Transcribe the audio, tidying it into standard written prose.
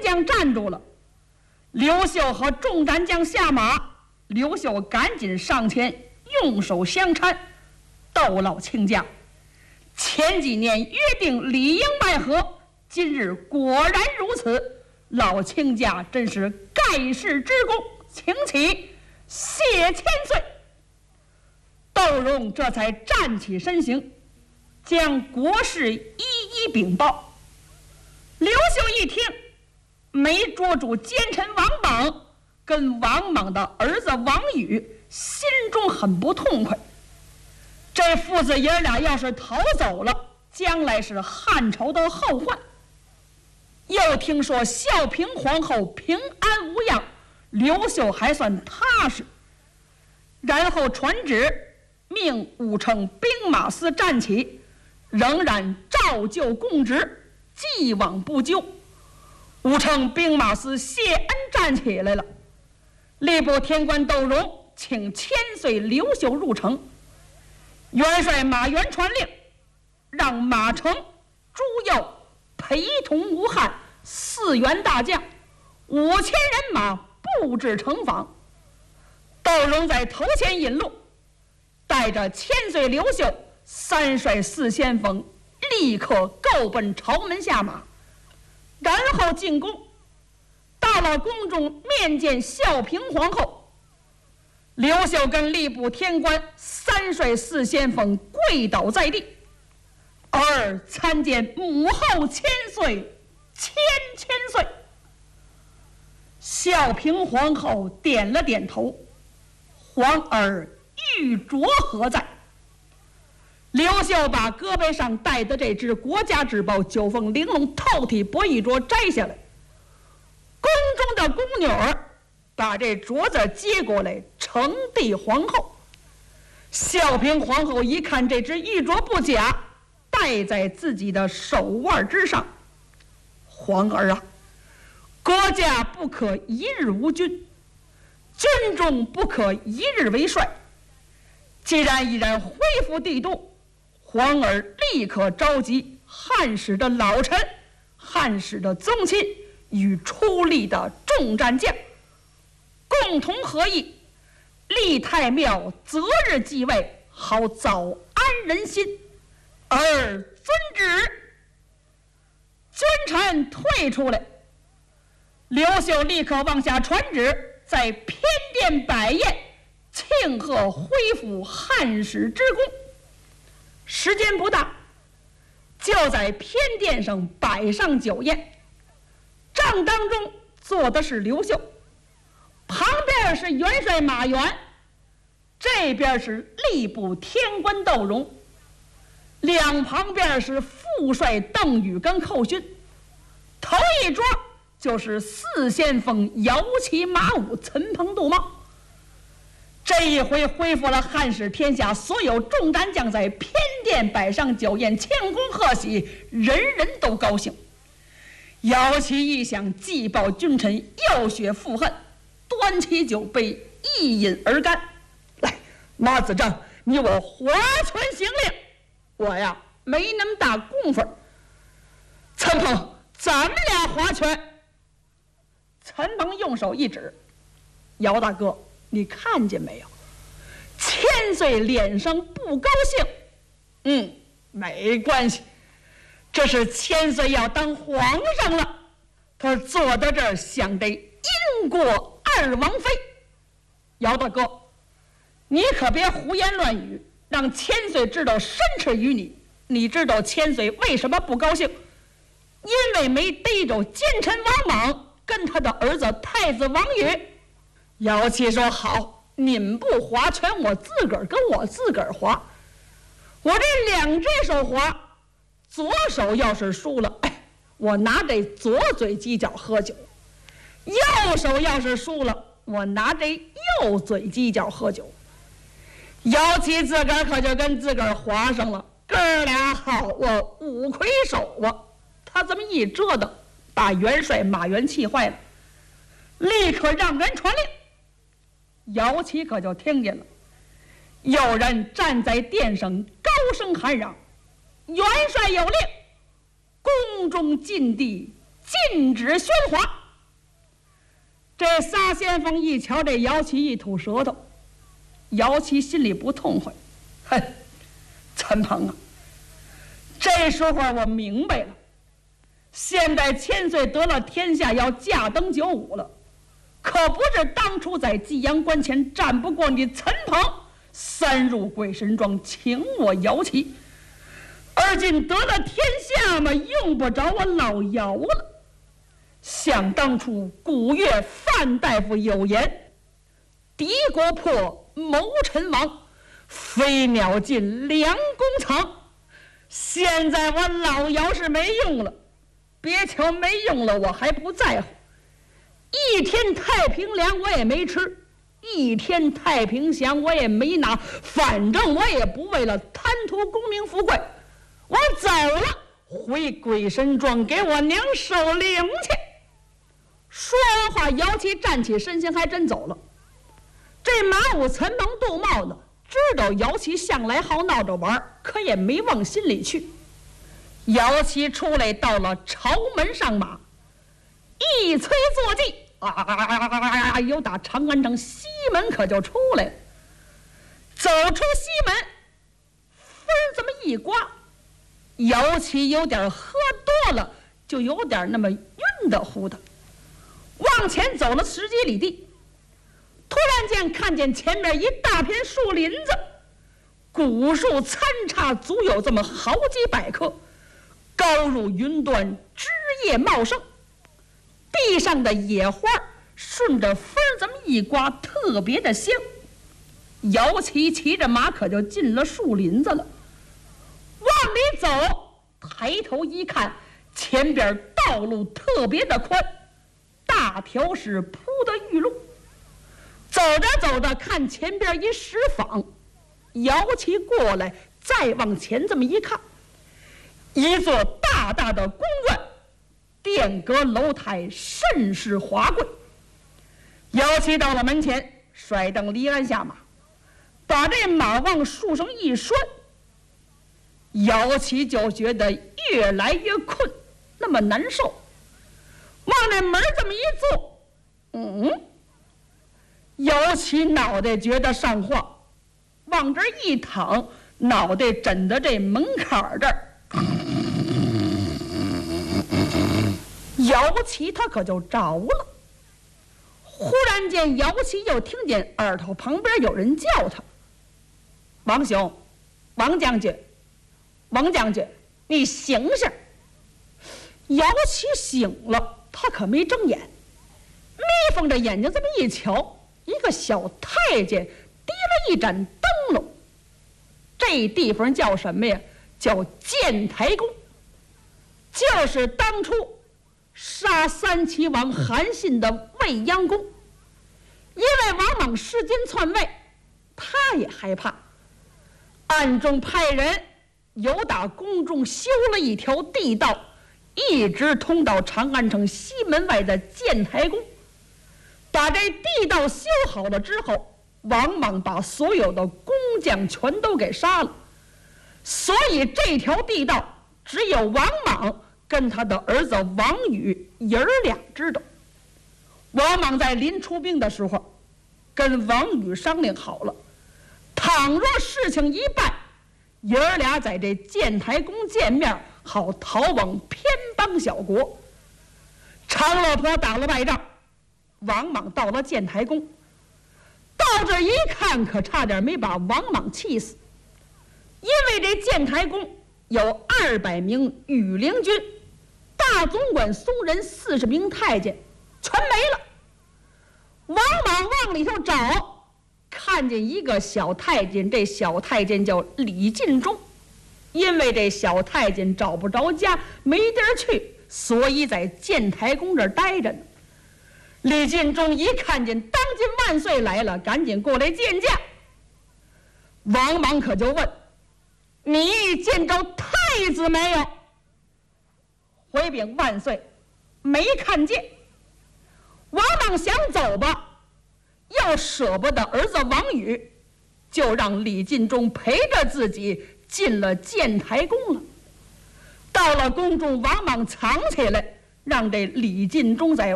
将站住了。刘秀和众战将下马，刘秀赶紧上前，用手相搀。窦老卿家，前几年约定里应外合，今日果然如此，老卿家真是盖世之功，请起，谢千岁。窦融这才站起身形，将国事一一禀报。刘秀一听，没捉住奸臣王莽，跟王莽的儿子王宇心中很不痛快。这父子爷俩要是逃走了，将来是汉朝的后患。又听说孝平皇后平安无恙，刘秀还算踏实。然后传旨命武城兵马司站起，仍然照旧供职，既往不咎。武城兵马司谢恩站起来了，吏部天官窦融请千岁刘秀入城。元帅马援传令，让马成、朱佑陪同吴汉4员大将5000人马布置城防。窦融在头前引路，带着千岁刘秀3率4先锋立刻够奔朝门下马，然后进宫。到了宫中面见孝平皇后，刘秀跟吏部天官3率4先锋跪倒在地，儿参见母后千岁，千岁。孝平皇后点了点头，皇儿玉镯何在？刘秀把胳膊上戴的这只国家之宝9凤玲珑透体博玉镯摘下来，宫中的宫女儿把这镯子接过来呈递皇后。孝平皇后一看这只玉镯不假，戴在自己的手腕之上。皇儿啊，国家不可一日无君，军中不可一日为帅。既然已然恢复帝都，皇儿立刻召集汉室的老臣、汉室的宗亲与出力的众战将，共同合议，立太庙择日继位，好早安人心。儿遵旨。君臣退出来。刘秀立刻往下传旨，在偏殿摆宴，庆贺恢复汉室之功。时间不大，就在偏殿上摆上酒宴。帐当中坐的是刘秀，旁边是元帅马援，这边是吏部天官窦融，两旁边是副帅邓禹跟寇勋。头一桌就是4先锋摇旗马武岑彭杜茂。这一回恢复了汉室天下，所有众战将在偏殿摆上酒宴，庆功贺喜，人人都高兴。摇旗一响，祭报君臣要雪负恨，端起酒杯一饮而干。来，马子正，你我划拳行令。我呀没那么大功夫。岑彭，咱们俩划拳。岑彭用手一指，姚大哥，你看见没有？千岁脸上不高兴。没关系，这是千岁要当皇上了，他坐在这儿想得赢过2王妃。姚大哥，你可别胡言乱语，让千岁知道申斥于你。你知道千岁为什么不高兴？因为没逮着奸臣王莽跟他的儿子太子王宇。姚琦说好，你们不划拳，我自个儿跟我自个儿划。我这2只手划，左手要是输了，我拿这左嘴犄角喝酒；右手要是输了，我拿这右嘴犄角喝酒。姚琦自个儿可就跟自个儿划上了，哥俩好啊，5魁首啊。他这么一折腾，把元帅马援气坏了，立刻让人传令。姚琦可就听见了，有人站在殿上高声喊嚷：元帅有令，宫中禁地禁止喧哗。这撒先锋一瞧这姚琦一吐舌头，姚琦心里不痛快，哼，陈鹏啊，这时候我明白了，现在千岁得了天下，要驾登九五了，可不是当初在济阳关前战不过你陈鹏，三入鬼神庄请我姚琦，而今得了天下嘛，用不着我老姚了。想当初古月范大夫有言，敌国破，谋臣亡，飞鸟尽，良弓藏。现在我老姚是没用了，别瞧没用了，我还不在乎。一天太平粮我也没吃，一天太平祥我也没拿，反正我也不为了贪图功名富贵，我走了，回鬼神庄给我娘守灵去。说完话，姚琦站起身形，还真走了。这马武、陈鹏、杜茂呢，知道姚琦向来好闹着玩，可也没往心里去。姚琦出来到了朝门上马，一催坐骑，有打长安城西门可就出来了。走出西门，风这么一刮，姚琦有点喝多了，就有点那么晕的乎的。往前走了10几里地，突然间看见前面一大片树林子，古树参差，足有这么好几百棵，高入云端，枝叶茂盛，地上的野花顺着风这么一刮，特别的香。姚琦骑着马可就进了树林子了，往里走，抬头一看，前边道路特别的宽，大条是铺的玉路。走着走着，看前边一石坊，姚琦过来，再往前这么一看，一座大大的宫院，殿阁楼台甚是华贵。姚琦到了门前，甩蹬离鞍下马，把这马往树上一拴，姚琦就觉得越来越困，那么难受，往那门这么一坐，姚琦脑袋觉得上晃，往这一躺，脑袋枕在这门槛这儿，姚琦他可就着了。忽然间，姚琦又听见耳朵旁边有人叫他：“王兄，王将军，王将军，你醒醒！”姚琦醒了，他可没睁眼，眯缝着眼睛这么一瞧，一个小太监提了一盏灯笼。这地方叫什么呀？叫建台宫，就是当初杀三齐王韩信的未央宫。因为王莽弑君篡位，他也害怕，暗中派人由打宫中修了一条地道，一直通到长安城西门外的建台宫。把这地道修好了之后，王莽把所有的工匠全都给杀了，所以这条地道只有王莽跟他的儿子王宇爷儿俩知道。王莽在临出兵的时候跟王宇商量好了，倘若事情一败，爷儿俩在这建台宫见面，好逃往偏邦小国。长老婆打了败仗，王莽到了建台宫，到这一看，可差点没把王莽气死。因为这建台宫有200名羽林军，大总管松仁40名太监，全没了。王莽往里头找，看见一个小太监，这小太监叫李尽忠。因为这小太监找不着家，没地儿去，所以在建台宫这儿待着呢。李尽忠一看见当今万岁来了，赶紧过来见驾。王莽可就问：“你见着太子没有？”回禀万岁，没看见。王莽想走吧，又舍不得儿子王宇，就让李尽忠陪着自己进了建台宫了。到了宫中，王莽藏起来， 让这李进忠在